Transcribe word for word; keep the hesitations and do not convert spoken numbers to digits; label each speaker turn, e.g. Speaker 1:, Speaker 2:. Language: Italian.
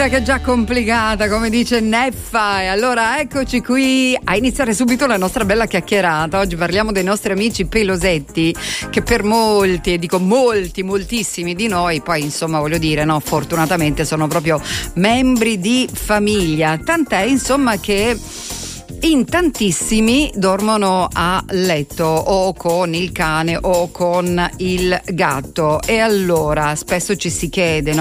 Speaker 1: Che è già complicata, come dice Neffa. E allora eccoci qui a iniziare subito la nostra bella chiacchierata. Oggi parliamo dei nostri amici pelosetti, che per molti, e dico molti, moltissimi di noi, poi insomma voglio dire, no, fortunatamente sono proprio membri di famiglia. Tant'è insomma che in tantissimi dormono a letto o con il cane o con il gatto, e allora spesso ci si chiede, no?